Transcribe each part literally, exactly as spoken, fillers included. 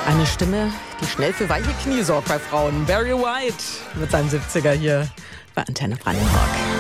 Eine Stimme, die schnell für weiche Knie sorgt bei Frauen. Barry White mit seinem siebziger hier bei Antenne Brandenburg.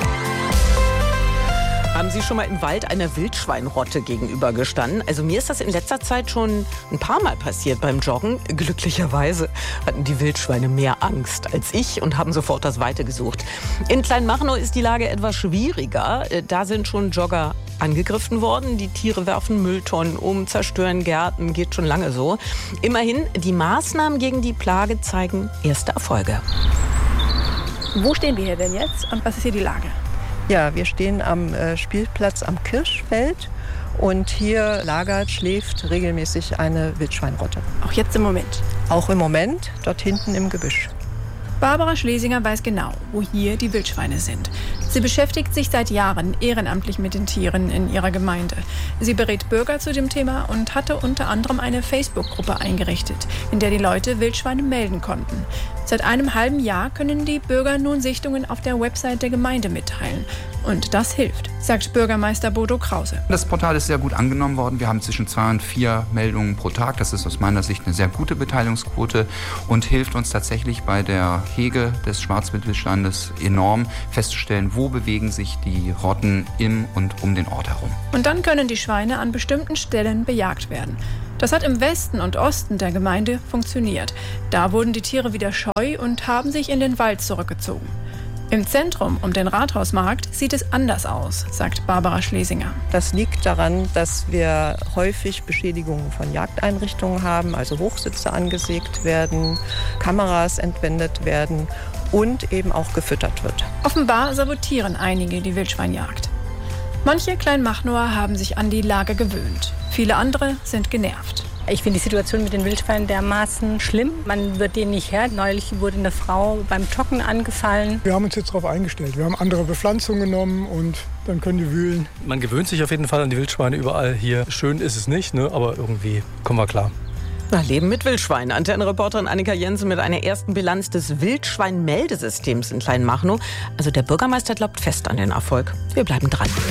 Haben Sie schon mal im Wald einer Wildschweinrotte gegenübergestanden? Also mir ist das in letzter Zeit schon ein paar Mal passiert beim Joggen. Glücklicherweise hatten die Wildschweine mehr Angst als ich und haben sofort das Weite gesucht. In Kleinmachnow ist die Lage etwas schwieriger. Da sind schon Jogger angegriffen worden. Die Tiere werfen Mülltonnen um, zerstören Gärten, geht schon lange so. Immerhin, die Maßnahmen gegen die Plage zeigen erste Erfolge. Wo stehen wir hier denn jetzt und was ist hier die Lage? Ja, wir stehen am äh, Spielplatz am Kirschfeld und hier lagert, schläft regelmäßig eine Wildschweinrotte. Auch jetzt im Moment? Auch im Moment, dort hinten im Gebüsch. Barbara Schlesinger weiß genau, wo hier die Wildschweine sind. Sie beschäftigt sich seit Jahren ehrenamtlich mit den Tieren in ihrer Gemeinde. Sie berät Bürger zu dem Thema und hatte unter anderem eine Facebook-Gruppe eingerichtet, in der die Leute Wildschweine melden konnten. Seit einem halben Jahr können die Bürger nun Sichtungen auf der Website der Gemeinde mitteilen. Und das hilft, sagt Bürgermeister Bodo Krause. Das Portal ist sehr gut angenommen worden. Wir haben zwischen zwei und vier Meldungen pro Tag. Das ist aus meiner Sicht eine sehr gute Beteiligungsquote und hilft uns tatsächlich bei der Hege des Schwarzwildbestandes enorm festzustellen, wo bewegen sich die Rotten im und um den Ort herum. Und dann können die Schweine an bestimmten Stellen bejagt werden. Das hat im Westen und Osten der Gemeinde funktioniert. Da wurden die Tiere wieder scheu und haben sich in den Wald zurückgezogen. Im Zentrum um den Rathausmarkt sieht es anders aus, sagt Barbara Schlesinger. Das liegt daran, dass wir häufig Beschädigungen von Jagdeinrichtungen haben, also Hochsitze angesägt werden, Kameras entwendet werden und eben auch gefüttert wird. Offenbar sabotieren einige die Wildschweinjagd. Manche Kleinmachnower haben sich an die Lage gewöhnt. Viele andere sind genervt. Ich finde die Situation mit den Wildschweinen dermaßen schlimm. Man wird denen nicht Herr. Neulich wurde eine Frau beim Joggen angefallen. Wir haben uns jetzt darauf eingestellt. Wir haben andere Bepflanzungen genommen und dann können die wühlen. Man gewöhnt sich auf jeden Fall an die Wildschweine überall hier. Schön ist es nicht, ne? Aber irgendwie kommen wir klar. Na, Leben mit Wildschweinen. Antenne-Reporterin Annika Jensen mit einer ersten Bilanz des Wildschwein-Meldesystems in Kleinmachnow. Also der Bürgermeister glaubt fest an den Erfolg. Wir bleiben dran.